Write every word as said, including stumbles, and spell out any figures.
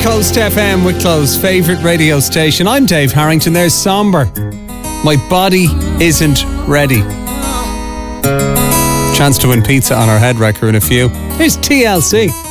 Coast F M, Wicklow's favourite radio station. I'm Dave Harrington. There's Somber. My body isn't ready. Chance to win pizza on our head wrecker in a few. Here's T L C.